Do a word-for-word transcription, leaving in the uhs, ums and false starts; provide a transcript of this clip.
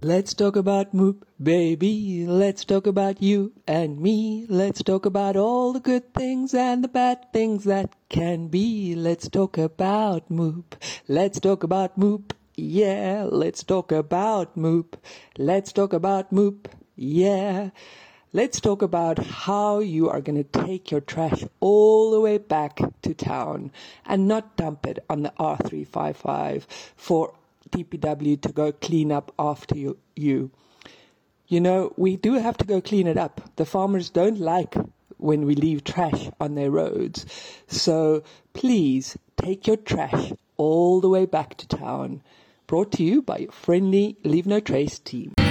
Let's talk about Moop, baby. Let's talk about you and me. Let's talk about all the good things and the bad things that can be. Let's talk about Moop. Let's talk about Moop. Yeah, let's talk about Moop. Let's talk about Moop. Yeah. Let's talk about how you are going to take your trash all the way back to town and not dump it on the R three fifty-five for D P W to go clean up after you. you. You know, we do have to go clean it up. The farmers don't like when we leave trash on their roads. So please take your trash all the way back to town. Brought to you by your friendly Leave No Trace team.